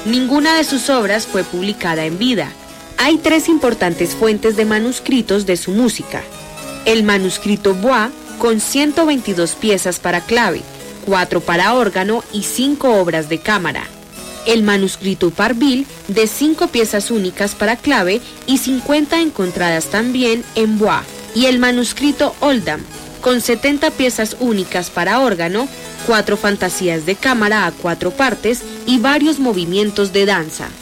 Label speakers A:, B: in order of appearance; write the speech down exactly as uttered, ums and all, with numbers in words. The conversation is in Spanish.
A: Ninguna de sus obras fue publicada en vida. Hay tres importantes fuentes de manuscritos de su música. El manuscrito Bois, con ciento veintidós piezas para clave, cuatro para órgano y cinco obras de cámara. El manuscrito Parville, de cinco piezas únicas para clave y cincuenta encontradas también en Bois. Y el manuscrito Oldham, con setenta piezas únicas para órgano, cuatro fantasías de cámara a cuatro partes y varios movimientos de danza.